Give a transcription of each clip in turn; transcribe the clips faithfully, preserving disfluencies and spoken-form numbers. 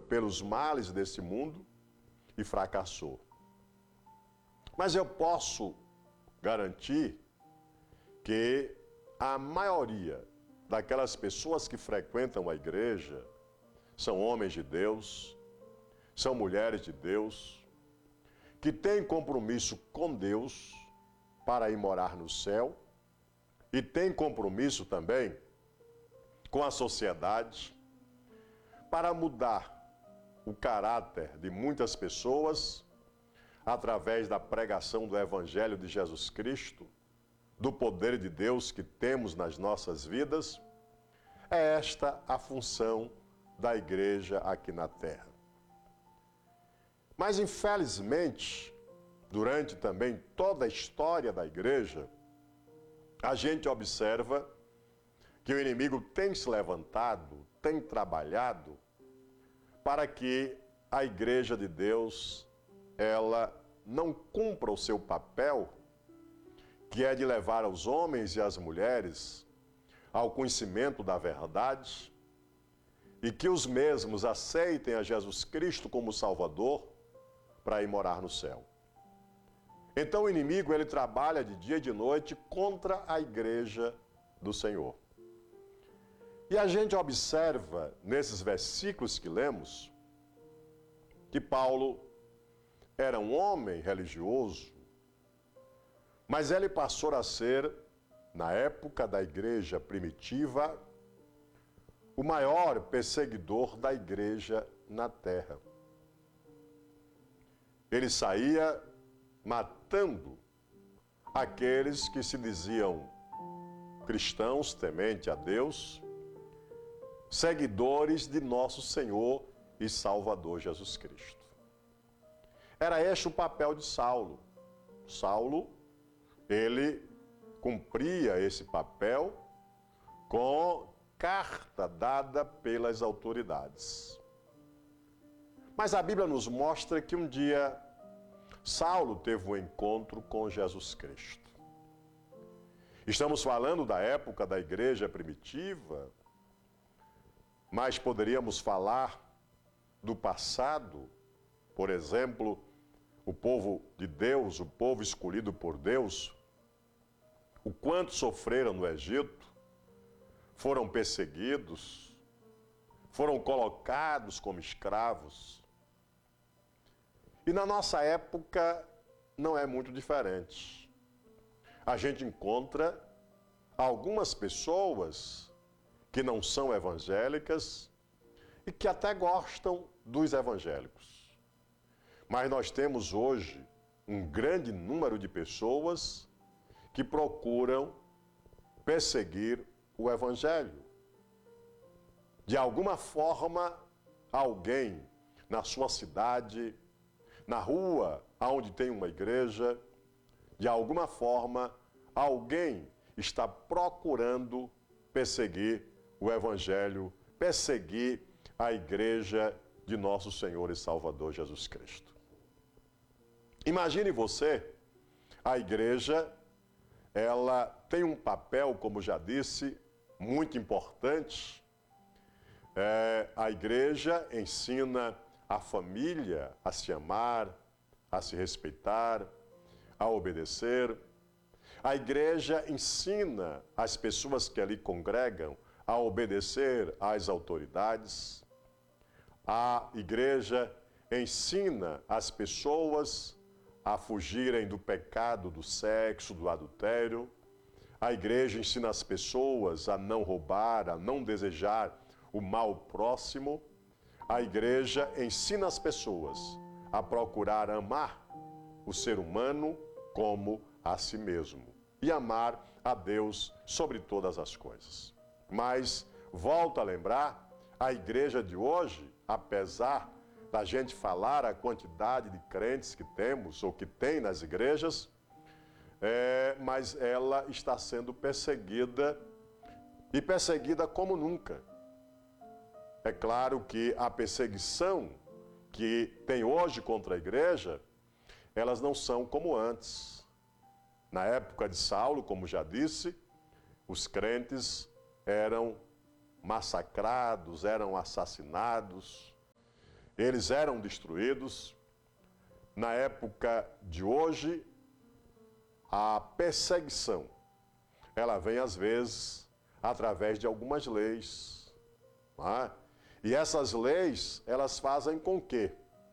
pelos males desse mundo e fracassou. Mas eu posso garantir que a maioria daquelas pessoas que frequentam a igreja são homens de Deus, são mulheres de Deus, que têm compromisso com Deus para ir morar no céu e têm compromisso também com a sociedade para mudar o caráter de muitas pessoas através da pregação do Evangelho de Jesus Cristo, do poder de Deus que temos nas nossas vidas. É esta a função da igreja aqui na terra. Mas, infelizmente, durante também toda a história da igreja, a gente observa que o inimigo tem se levantado, tem trabalhado para que a igreja de Deus, ela não cumpra o seu papel, que é de levar os homens e as mulheres ao conhecimento da verdade, e que os mesmos aceitem a Jesus Cristo como Salvador para ir morar no céu. Então o inimigo, ele trabalha de dia e de noite contra a igreja do Senhor. E a gente observa nesses versículos que lemos que Paulo era um homem religioso, mas ele passou a ser, na época da igreja primitiva, o maior perseguidor da igreja na terra. Ele saía matando aqueles que se diziam cristãos, temente a Deus, seguidores de nosso Senhor e Salvador Jesus Cristo. Era este o papel de Saulo. Saulo, ele cumpria esse papel com carta dada pelas autoridades. Mas a Bíblia nos mostra que um dia Saulo teve um encontro com Jesus Cristo. Estamos falando da época da igreja primitiva, mas poderíamos falar do passado. Por exemplo, o povo de Deus, o povo escolhido por Deus, o quanto sofreram no Egito, foram perseguidos, foram colocados como escravos. E na nossa época não é muito diferente. A gente encontra algumas pessoas que não são evangélicas e que até gostam dos evangélicos. Mas nós temos hoje um grande número de pessoas que procuram perseguir o evangelho. De alguma forma, alguém na sua cidade, na rua onde tem uma igreja, de alguma forma, alguém está procurando perseguir o evangelho, perseguir a igreja de nosso Senhor e Salvador Jesus Cristo. Imagine você, a igreja, ela tem um papel, como já disse, muito importante. É, a igreja ensina a família a se amar, a se respeitar, a obedecer. A igreja ensina as pessoas que ali congregam a obedecer às autoridades. A igreja ensina as pessoas a fugirem do pecado, do sexo, do adultério. A igreja ensina as pessoas a não roubar, a não desejar o mal próximo. A igreja ensina as pessoas a procurar amar o ser humano como a si mesmo e amar a Deus sobre todas as coisas. Mas, volto a lembrar, a igreja de hoje, apesar da gente falar a quantidade de crentes que temos ou que tem nas igrejas, é, mas ela está sendo perseguida e perseguida como nunca. É claro que a perseguição que tem hoje contra a igreja, elas não são como antes. Na época de Saulo, como já disse, os crentes eram massacrados, eram assassinados. eles eram destruídos. Na época de hoje, a perseguição, ela vem às vezes através de algumas leis, não é? E essas leis, elas fazem com que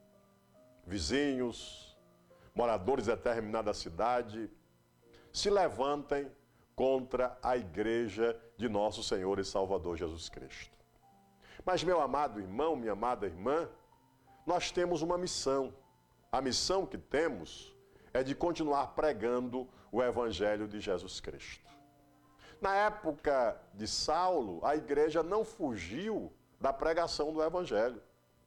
vizinhos, moradores de determinada cidade, se levantem contra a igreja de nosso Senhor e Salvador Jesus Cristo. Mas, meu amado irmão, minha amada irmã, nós temos uma missão. A missão que temos é de continuar pregando o Evangelho de Jesus Cristo. Na época de Saulo, a igreja não fugiu da pregação do Evangelho.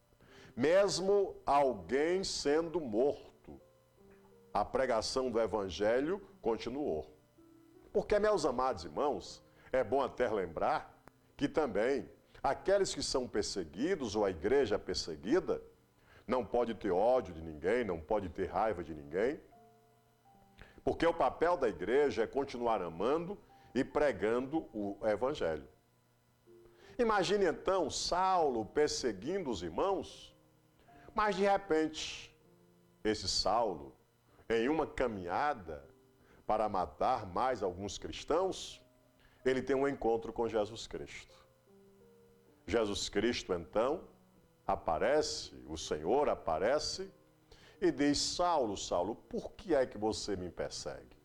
Mesmo alguém sendo morto, a pregação do Evangelho continuou. Porque, meus amados irmãos, é bom até lembrar que também aqueles que são perseguidos, ou a igreja perseguida, não pode ter ódio de ninguém, não pode ter raiva de ninguém, porque o papel da igreja é continuar amando e pregando o Evangelho. Imagine então Saulo perseguindo os irmãos, mas de repente, esse Saulo, em uma caminhada para matar mais alguns cristãos, ele tem um encontro com Jesus Cristo. Jesus Cristo, então, aparece, o Senhor aparece e diz: Saulo, Saulo, por que é que você me persegue?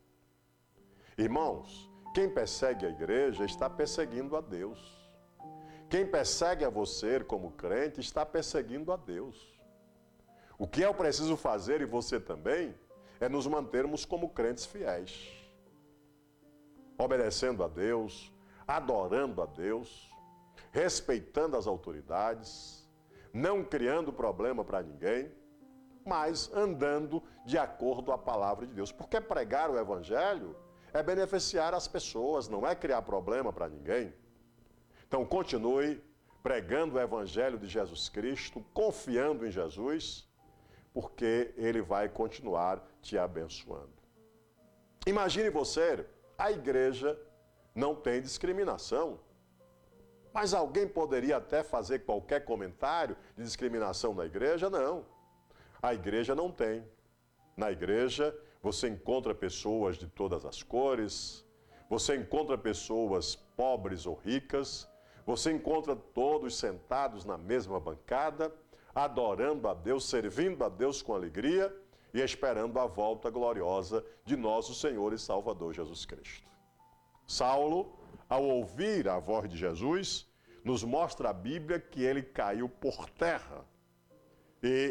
Irmãos, quem persegue a igreja está perseguindo a Deus. Quem persegue a você como crente está perseguindo a Deus. O que eu preciso fazer, e você também, é nos mantermos como crentes fiéis, obedecendo a Deus, adorando a Deus, respeitando as autoridades, não criando problema para ninguém, mas andando de acordo com a palavra de Deus. Porque pregar o Evangelho é beneficiar as pessoas, não é criar problema para ninguém. Então continue pregando o Evangelho de Jesus Cristo, confiando em Jesus, porque Ele vai continuar te abençoando. Imagine você, a igreja não tem discriminação. Mas alguém poderia até fazer qualquer comentário de discriminação na igreja? Não. A igreja não tem. Na igreja você encontra pessoas de todas as cores, você encontra pessoas pobres ou ricas, você encontra todos sentados na mesma bancada, adorando a Deus, servindo a Deus com alegria e esperando a volta gloriosa de nosso Senhor e Salvador Jesus Cristo. Saulo, ao ouvir a voz de Jesus, nos mostra a Bíblia que ele caiu por terra. E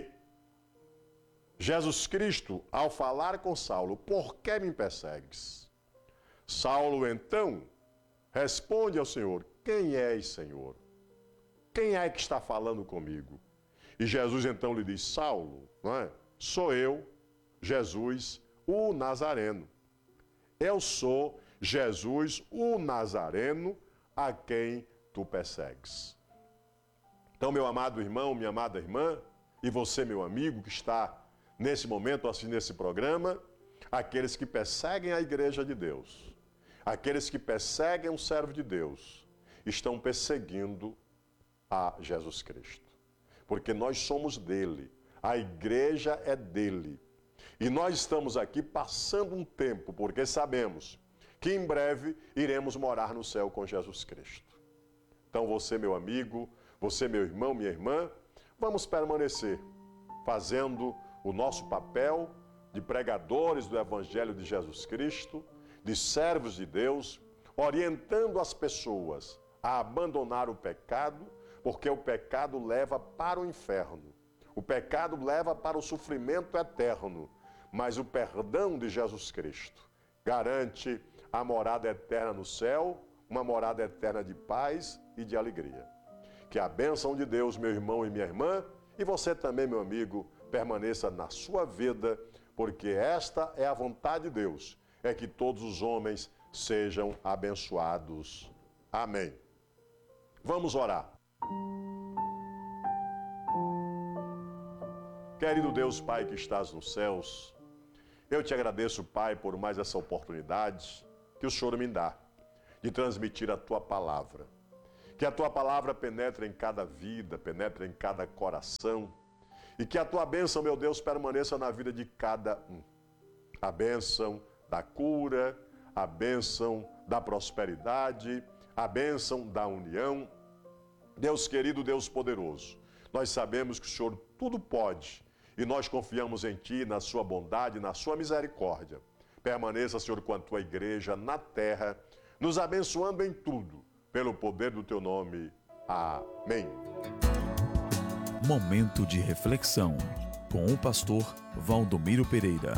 Jesus Cristo, ao falar com Saulo: por que me persegues? Saulo, então, responde ao Senhor: quem és, Senhor? Quem é que está falando comigo? E Jesus então lhe diz: Saulo, não é? Sou eu, Jesus, o Nazareno. Eu sou Jesus, o Nazareno, a quem tu persegues. Então, meu amado irmão, minha amada irmã, e você, meu amigo, que está nesse momento assistindo esse programa, aqueles que perseguem a igreja de Deus, aqueles que perseguem o servo de Deus, estão perseguindo a Jesus Cristo. Porque nós somos dele, a igreja é dele. E nós estamos aqui passando um tempo, porque sabemos que em breve iremos morar no céu com Jesus Cristo. Então você, meu amigo, você, meu irmão, minha irmã, vamos permanecer fazendo o nosso papel de pregadores do Evangelho de Jesus Cristo, de servos de Deus, orientando as pessoas a abandonar o pecado, porque o pecado leva para o inferno. O pecado leva para o sofrimento eterno, mas o perdão de Jesus Cristo garante a morada eterna no céu, uma morada eterna de paz e de alegria. Que a bênção de Deus, meu irmão e minha irmã, e você também, meu amigo, permaneça na sua vida, porque esta é a vontade de Deus, é que todos os homens sejam abençoados. Amém. Vamos orar. Querido Deus, Pai que estás nos céus, eu te agradeço, Pai, por mais essa oportunidade que o Senhor me dá de transmitir a Tua palavra. Que a Tua palavra penetre em cada vida, penetre em cada coração, E que a tua bênção, meu Deus, permaneça na vida de cada um. A bênção da cura, a bênção da prosperidade, a bênção da união. Deus querido, Deus poderoso, nós sabemos que o Senhor tudo pode e nós confiamos em Ti, na Sua bondade, na Sua misericórdia. Permaneça, Senhor, com a Tua igreja na terra, nos abençoando em tudo, pelo poder do Teu nome. Amém. Momento de reflexão com o pastor Valdomiro Pereira.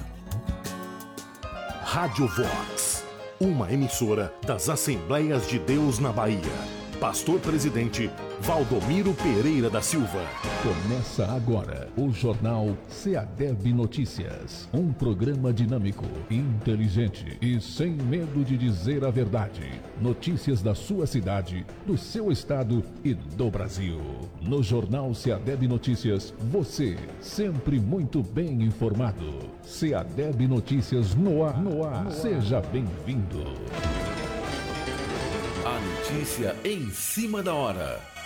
Rádio Vox, uma emissora das Assembleias de Deus na Bahia. Pastor Presidente Valdomiro Pereira da Silva. Começa agora o Jornal SEADEB Notícias. Um programa dinâmico, inteligente e sem medo de dizer a verdade. Notícias da sua cidade, do seu estado e do Brasil. No Jornal SEADEB Notícias, você sempre muito bem informado. SEADEB Notícias no ar. No ar. Seja bem-vindo. A notícia em cima da hora.